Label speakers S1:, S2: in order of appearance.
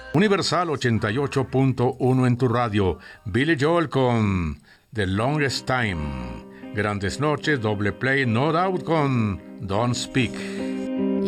S1: Universal 88.1 en tu radio. Billy Joel con The Longest Time. Grandes noches, doble play, No Doubt con Don't Speak.